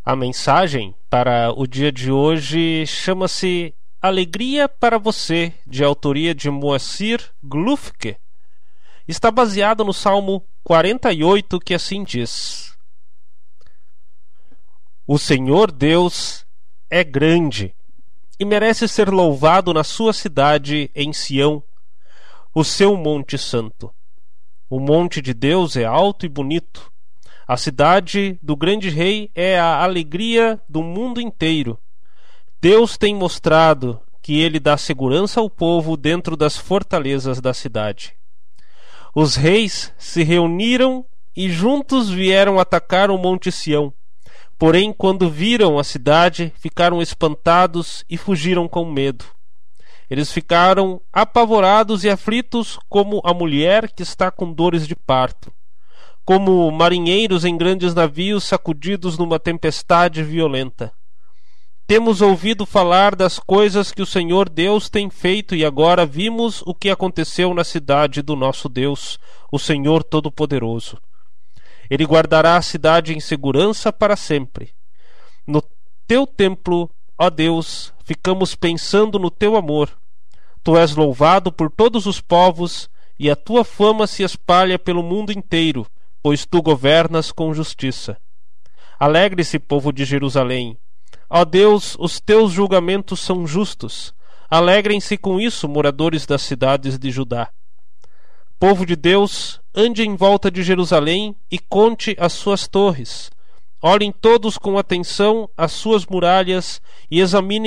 A mensagem para o dia de hoje chama-se Alegria para Você, de autoria de Moacir Glufke. Está baseado no Salmo 48, que assim diz: O Senhor Deus é grande e merece ser louvado na sua cidade em Sião, o seu monte santo. O monte de Deus é alto e bonito. A cidade do grande rei é a alegria do mundo inteiro. Deus tem mostrado que ele dá segurança ao povo dentro das fortalezas da cidade. Os reis se reuniram e juntos vieram atacar o monte Sião. Porém, quando viram a cidade, ficaram espantados e fugiram com medo. Eles ficaram apavorados e aflitos como a mulher que está com dores de parto, como marinheiros em grandes navios sacudidos numa tempestade violenta. Temos ouvido falar das coisas que o Senhor Deus tem feito e agora vimos o que aconteceu na cidade do nosso Deus, o Senhor Todo-Poderoso. Ele guardará a cidade em segurança para sempre. No teu templo, ó Deus, ficamos pensando no teu amor. Tu és louvado por todos os povos e a tua fama se espalha pelo mundo inteiro, pois tu governas com justiça. Alegre-se, povo de Jerusalém. Ó Deus, os teus julgamentos são justos. Alegrem-se com isso, moradores das cidades de Judá. Povo de Deus, ande em volta de Jerusalém e conte as suas torres. Olhem todos com atenção as suas muralhas e examinem